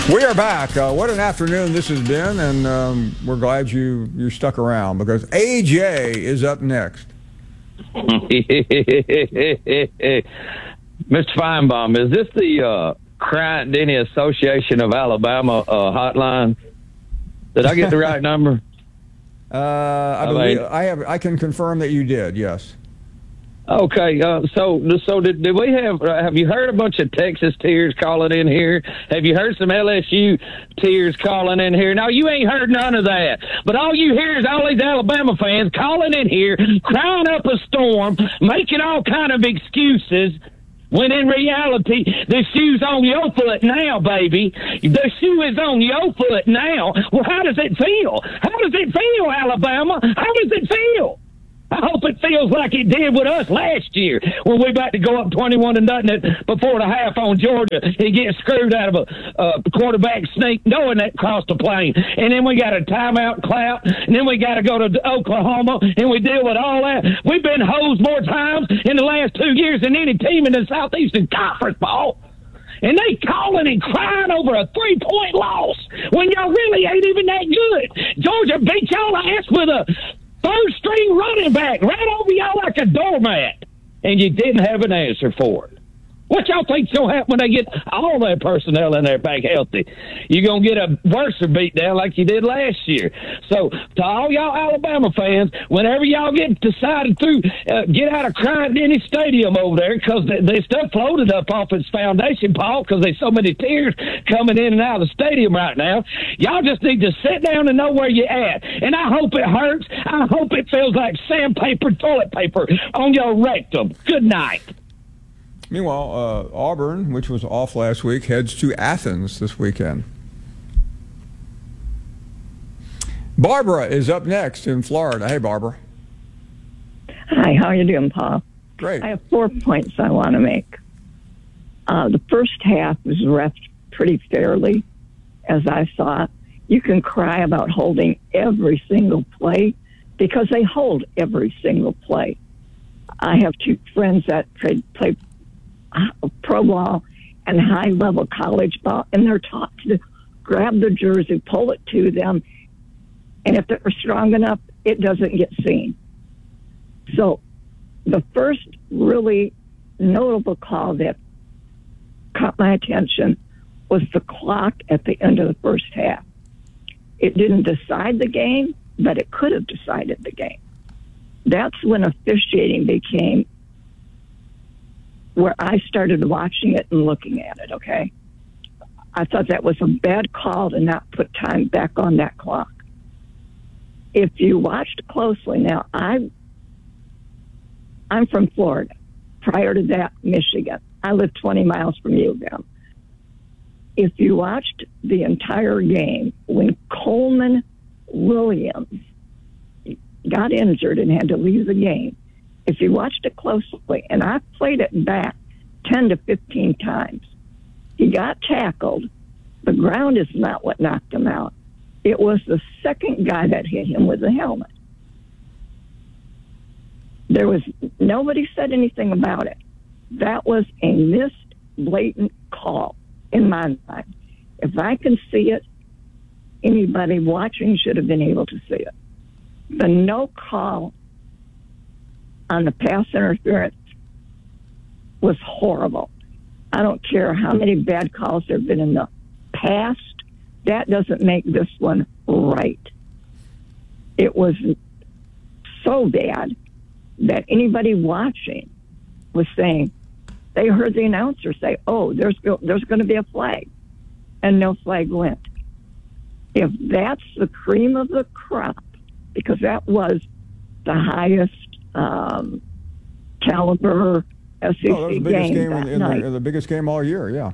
We are back. What an afternoon this has been, and we're glad you stuck around because AJ is up next. Mr. Feinbaum, is this the Bryant-Denny Association of Alabama hotline? Did I get the right number? I believe I can confirm that you did. Yes. Okay, so did we have you heard a bunch of Texas tears calling in here? Have you heard some LSU tears calling in here? No, you ain't heard none of that. But all you hear is all these Alabama fans calling in here, crying up a storm, making all kind of excuses. When in reality, the shoe's on your foot now, baby. The shoe is on your foot now. Well, how does it feel? How does it feel, Alabama? How does it feel? I hope it feels like it did with us last year when we about to go up 21-0 before the half on Georgia and get screwed out of a quarterback sneak knowing that crossed the plane. And then we got a timeout clap, and then we got to go to Oklahoma, and we deal with all that. We've been hosed more times in the last 2 years than any team in the Southeastern Conference, Paul. And they calling and crying over a 3-point loss when y'all really ain't even that good. Georgia beat y'all ass with a third-string running back right over y'all like a doormat, and you didn't have an answer for it. What y'all think's going to happen when they get all their personnel in there back healthy? You're going to get a worse beat down like you did last year. So to all y'all Alabama fans, whenever y'all get decided to get out of Bryant-Denny Stadium over there, because they stuff floated up off its foundation, Paul, because there's so many tears coming in and out of the stadium right now, y'all just need to sit down and know where you're at. And I hope it hurts. I hope it feels like sandpaper, toilet paper on your rectum. Good night. Meanwhile, Auburn, which was off last week, heads to Athens this weekend. Barbara is up next in Florida. Hey, Barbara. Hi, how are you doing, Paul? Great. I have 4 points I want to make. The first half was refed pretty fairly, as I saw it. You can cry about holding every single play because they hold every single play. I have 2 friends that play pro ball and high-level college ball, and they're taught to grab the jersey, pull it to them, and if they're strong enough, it doesn't get seen. So the first really notable call that caught my attention was the clock at the end of the first half. It didn't decide the game, but it could have decided the game. That's when officiating became where I started watching it and looking at it, okay? I thought that was a bad call to not put time back on that clock. If you watched closely, now I'm from Florida. Prior to that, Michigan. I live 20 miles from U of M. If you watched the entire game, when Coleman Williams got injured and had to leave the game, if you watched it closely, and I played it back 10 to 15 times, he got tackled. The ground is not what knocked him out. It was the second guy that hit him with the helmet. Nobody said anything about it. That was a missed, blatant call in my mind. If I can see it, anybody watching should have been able to see it. The no call on the pass interference was horrible. I don't care how many bad calls there have been in the past. That doesn't make this one right. It was so bad that anybody watching was saying, they heard the announcer say, oh, there's going to be a flag, and no flag went. If that's the cream of the crop, because that was the highest caliber SEC the biggest game that night. The biggest game all year, yeah.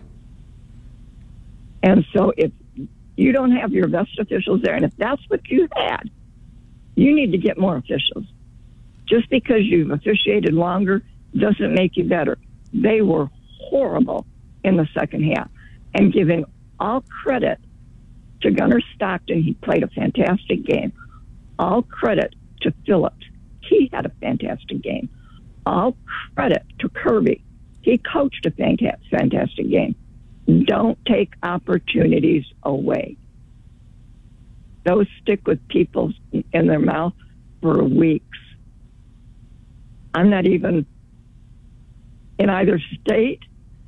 And so if you don't have your best officials there, and if that's what you had, you need to get more officials. Just because you've officiated longer doesn't make you better. They were horrible in the second half. And giving all credit to Gunnar Stockton, he played a fantastic game. All credit to Phillips. He had a fantastic game. All credit to Kirby. He coached a fantastic game. Don't take opportunities away. Those stick with people in their mouth for weeks. I'm not even in either state,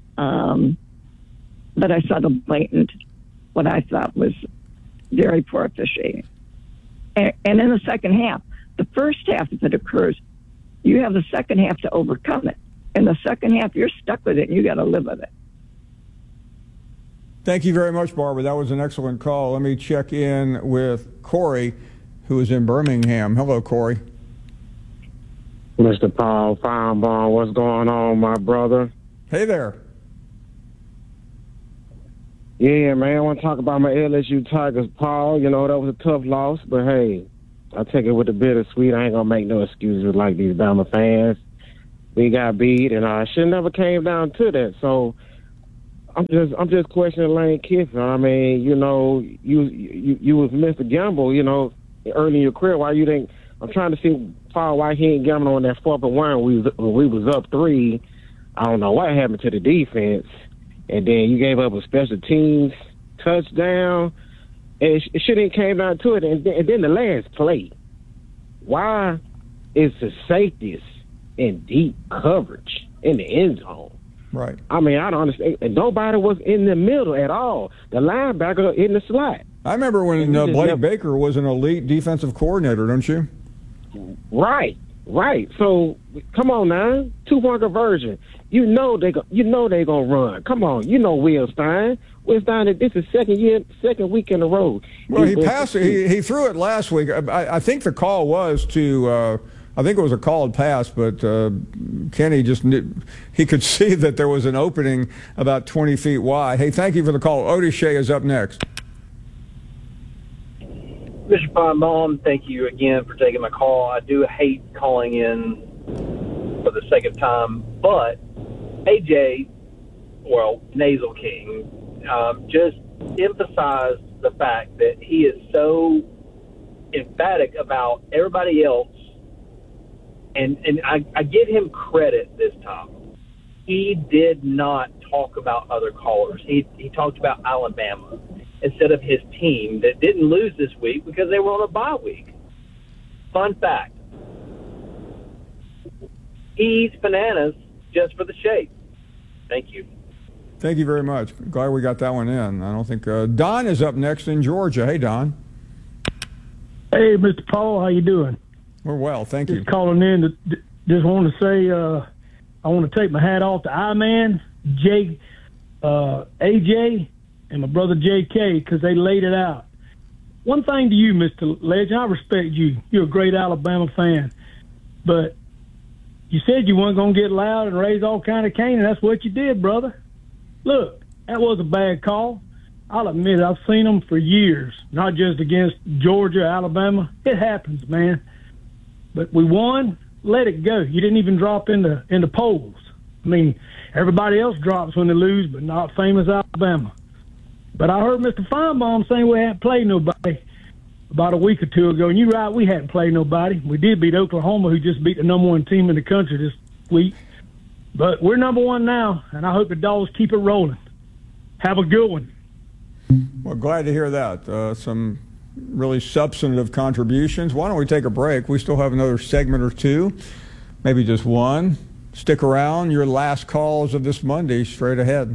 but I saw the blatant, what I thought was very poor officiating. And in the second half, the first half, if it occurs, you have the second half to overcome it. In the second half, you're stuck with it, and you got to live with it. Thank you very much, Barbara. That was an excellent call. Let me check in with Corey, who is in Birmingham. Hello, Corey. Mr. Paul Feinbaum, what's going on, my brother? Hey there. Yeah, man, I want to talk about my LSU Tigers, Paul. You know, that was a tough loss, but hey, I take it with the bittersweet. I ain't going to make no excuses like these Bama fans. We got beat, and I should never came down to that. So I'm just questioning Lane Kiffin. I mean, you know, you was Mr. Gamble, you know, early in your career. Why you didn't? I'm trying to see Paul why he ain't gambling on that 4th and 1. We was up 3. I don't know what happened to the defense, and then you gave up a special teams touchdown. And it shouldn't came down to it. And then the last play, why is the safeties in deep coverage in the end zone? Right. I mean, I don't understand. And nobody was in the middle at all. The linebacker in the slot. I remember when Blake Baker was an elite defensive coordinator, don't you? Right. So come on now, 2-point conversion. You know they gonna run. Come on, you know Will Stein. Will Stein, this is second week in a row. Well, he passed. He threw it last week. I think the call was to. I think it was a called pass, but Kenny just he could see that there was an opening about 20 feet wide. Hey, thank you for the call. Otis Shea is up next. Mr. Feinbaum, thank you again for taking my call. I do hate calling in for the second time, but AJ, well, Nasal King, just emphasized the fact that he is so emphatic about everybody else, and I give him credit this time. He did not talk about other callers. He talked about Alabama instead of his team that didn't lose this week because they were on a bye week. Fun fact. He eats bananas just for the shape. Thank you. Thank you very much. Glad we got that one in. I don't think Don is up next in Georgia. Hey, Don. Hey, Mr. Paul, how you doing? We're well, thank you. Just calling in to just want to say I want to take my hat off to I-Man, AJ, and my brother JK because they laid it out. One thing to you, Mr. Legend, I respect you. You're a great Alabama fan. But you said you weren't going to get loud and raise all kind of cane, and that's what you did, brother. Look, that was a bad call. I'll admit it, I've seen them for years, not just against Georgia, Alabama. It happens, man. But we won. Let it go. You didn't even drop in the polls. I mean, everybody else drops when they lose, but not famous Alabama. But I heard Mr. Feinbaum saying we hadn't played nobody about a week or two ago. And you're right, we hadn't played nobody. We did beat Oklahoma, who just beat the number 1 team in the country this week. But we're number 1 now, and I hope the Dogs keep it rolling. Have a good one. Well, glad to hear that. Some really substantive contributions. Why don't we take a break? We still have another segment or two, maybe just one. Stick around. Your last calls of this Monday straight ahead.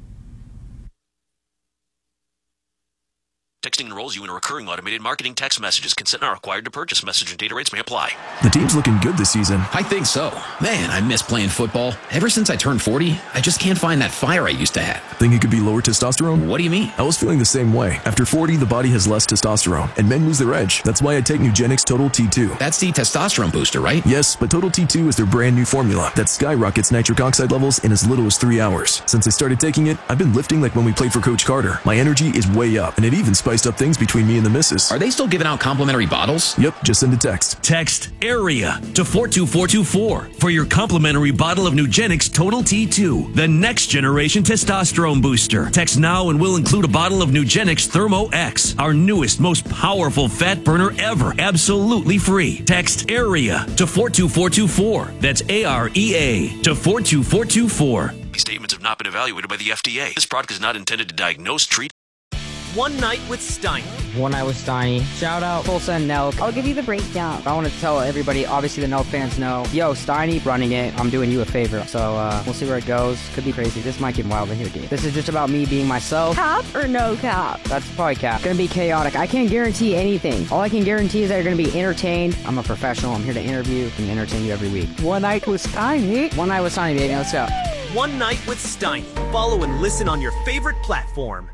Texting enrolls you in a recurring automated marketing text messages. Consent not required to purchase. Message and data rates may apply. The team's looking good this season. I think so. Man, I miss playing football. Ever since I turned 40, I just can't find that fire I used to have. Think it could be lower testosterone? What do you mean? I was feeling the same way. After 40, the body has less testosterone, and men lose their edge. That's why I take Nugenix Total T2. That's the testosterone booster, right? Yes, but Total T2 is their brand new formula that skyrockets nitric oxide levels in as little as 3 hours. Since I started taking it, I've been lifting like when we played for Coach Carter. My energy is way up, and it even spiced up things between me and the missus. Are they still giving out complimentary bottles? Yep, just send a text. Text AREA to 42424 for your complimentary bottle of Nugenix Total T2, the next generation testosterone booster. Text now and we'll include a bottle of Nugenix Thermo X, our newest, most powerful fat burner ever, absolutely free. Text AREA to 42424. That's AREA to 42424. These statements have not been evaluated by the FDA. This product is not intended to diagnose, treat. One Night with Steiny. One Night with Steiny. Shout out Full Send Nelk. I'll give you the breakdown. I want to tell everybody, obviously the Nelk fans know, yo, Steiny running it, I'm doing you a favor. So we'll see where it goes. Could be crazy. This might get wild in here, dude. This is just about me being myself. Cap or no cap? That's probably cap. Gonna be chaotic. I can't guarantee anything. All I can guarantee is that you're gonna be entertained. I'm a professional. I'm here to interview and entertain you every week. One Night with Steiny. One Night with Steiny, baby. Let's go. One Night with Steiny. Follow and listen on your favorite platform.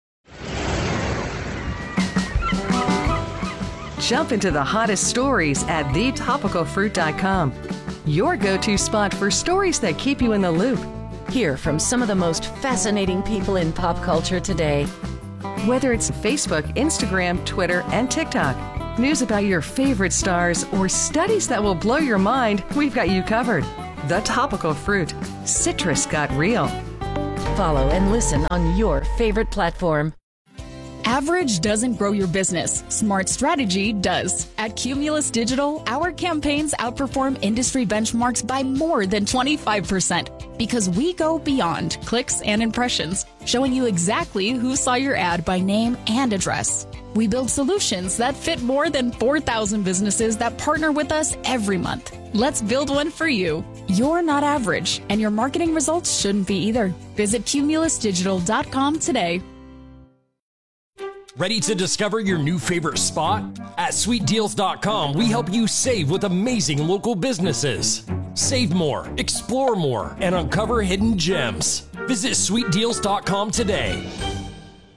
Jump into the hottest stories at thetopicalfruit.com. Your go-to spot for stories that keep you in the loop. Hear from some of the most fascinating people in pop culture today. Whether it's Facebook, Instagram, Twitter, and TikTok, news about your favorite stars, or studies that will blow your mind, we've got you covered. The Topical Fruit. Citrus got real. Follow and listen on your favorite platform. Average doesn't grow your business. Smart strategy does. At Cumulus Digital, our campaigns outperform industry benchmarks by more than 25% because we go beyond clicks and impressions, showing you exactly who saw your ad by name and address. We build solutions that fit more than 4,000 businesses that partner with us every month. Let's build one for you. You're not average, and your marketing results shouldn't be either. Visit cumulusdigital.com today. Ready to discover your new favorite spot? At sweetdeals.com, we help you save with amazing local businesses. Save more, explore more, and uncover hidden gems. Visit sweetdeals.com today.